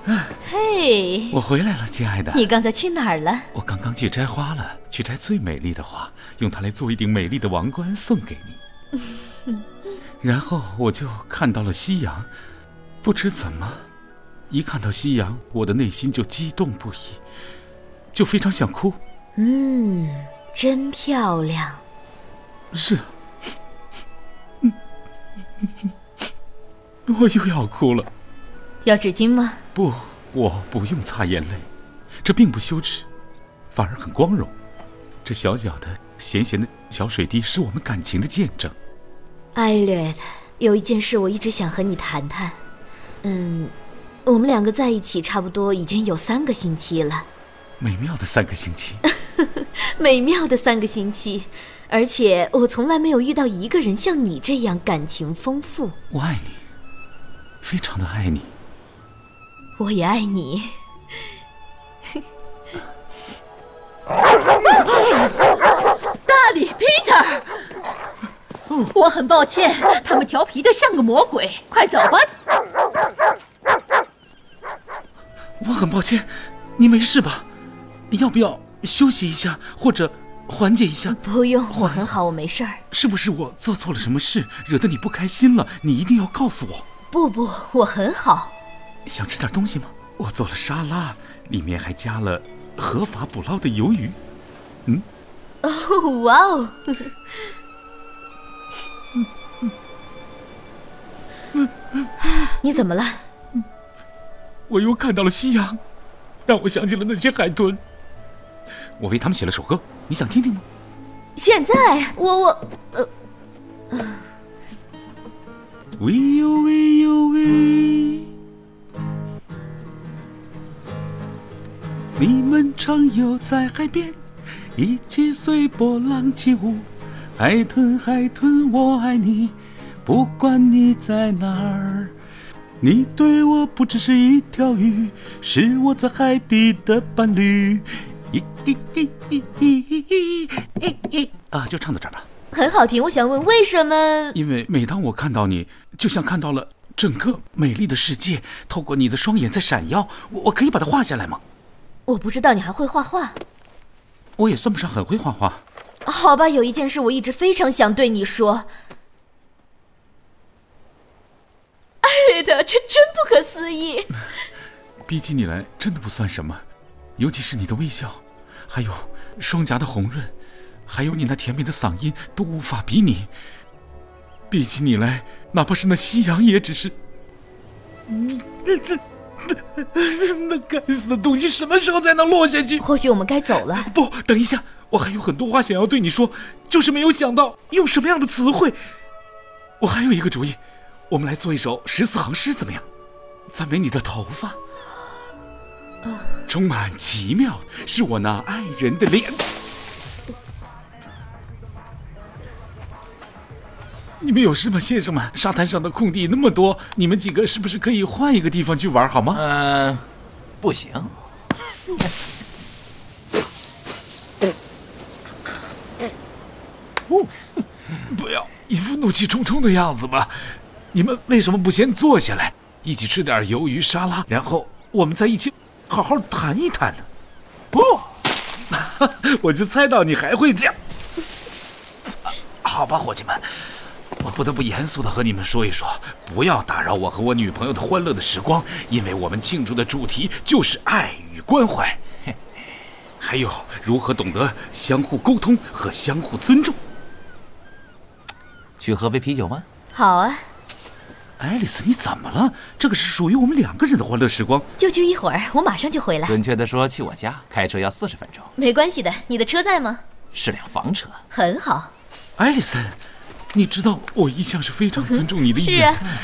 嘿， 我回来了，亲爱的。 你刚才去哪儿了？ 我刚刚去摘花了，去摘最美丽的花，用它来做一顶美丽的王冠送给你。然后我就看到了夕阳，不知怎么，一看到夕阳，我的内心就激动不已，就非常想哭。 真漂亮。 是啊，我又要哭了。 要纸巾吗？ 不，我不用擦眼泪，这并不羞耻，反而很光荣。这小小的、咸咸的小水滴是我们感情的见证。 艾略特，有一件事我一直想和你谈谈。我们两个在一起差不多已经有3个星期了。 美妙的3个星期。 美妙的3个星期，而且我从来没有遇到一个人像你这样感情丰富。 我爱你，非常的爱你。 我也爱你。 大力 Peter， 我很抱歉，他们调皮的像个魔鬼，快走吧。 我很抱歉，你没事吧？你要不要休息一下，或者缓解一下？ 不用，我很好，我没事儿。 是不是我做错了什么事，惹得你不开心了？你一定要告诉我。 不，我很好。 想吃点东西吗？我做了沙拉，里面还加了合法捕捞的鱿鱼。 哇哦！你怎么了？ 我又看到了夕阳，让我想起了那些海豚。我为他们写了首歌，你想听听吗？ 现在喂呦喂呦喂，你们常游在海边，一起随波浪起舞。海豚海豚我爱你，不管你在哪儿。你对我不只是一条鱼，是我在海底的伴侣。就唱到这儿吧。 很好听。我想问，为什么？ 因为每当我看到你，就像看到了整个美丽的世界，透过你的双眼在闪耀。我可以把它画下来吗？ 我不知道你还会画画。 我也算不上很会画画。 好吧，有一件事我一直非常想对你说。艾略特，这真不可思议。 比起你来，真的不算什么，尤其是你的微笑，还有双颊的红润，还有你那甜美的嗓音，都无法比拟。比起你来，哪怕是那夕阳，也只是……那该死的东西什么时候才能落下去？ 或许我们该走了。 不，等一下，我还有很多话想要对你说，就是没有想到用什么样的词汇。我还有一个主意，我们来做一首14行诗，怎么样？赞美你的头发，充满奇妙，是我那爱人的脸。你们有事吗，先生们？沙滩上的空地那么多，你们几个是不是可以换一个地方去玩好吗？ 不行。 不要一副怒气冲冲的样子吧。你们为什么不先坐下来，一起吃点鱿鱼沙拉，然后我们再一起好好谈一谈呢？不，我就猜到你还会这样。好吧，伙计们，我不得不严肃地和你们说一说，不要打扰我和我女朋友的欢乐的时光，因为我们庆祝的主题就是爱与关怀，还有如何懂得相互沟通和相互尊重。 去喝杯啤酒吗？ 好啊。 爱丽丝，你怎么了？这个是属于我们2个人的欢乐时光。 就去一会儿，我马上就回来。 准确地说，去我家开车要40分钟。 没关系的，你的车在吗？ 是辆房车。 很好。 爱丽森，你知道我一向是非常尊重你的意愿， 是啊，